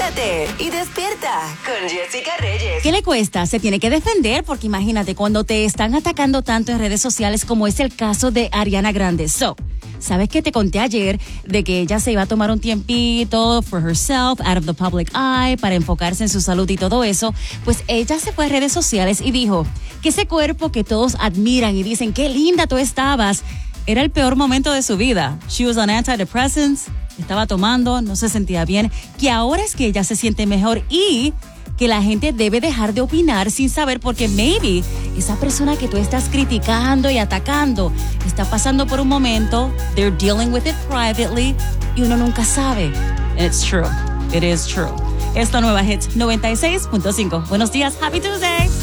Actívate y despierta con Jessica Reyes. ¿Qué le cuesta? Se tiene que defender porque imagínate cuando te están atacando tanto en redes sociales como es el caso de Ariana Grande. ¿Sabes que te conté ayer de que ella se iba a tomar un tiempito for herself, out of the public eye, para enfocarse en su salud y todo eso? Pues ella se fue a redes sociales y dijo que ese cuerpo que todos admiran y dicen qué linda tú estabas, era el peor momento de su vida. She was on antidepressants, estaba tomando, no se sentía bien, que ahora es que ella se siente mejor y que la gente debe dejar de opinar sin saber porque maybe esa persona que tú estás criticando y atacando está pasando por un momento, they're dealing with it privately y uno nunca sabe. And it's true. It is true. Esta nueva Hits 96.5. Buenos días. Happy Tuesday.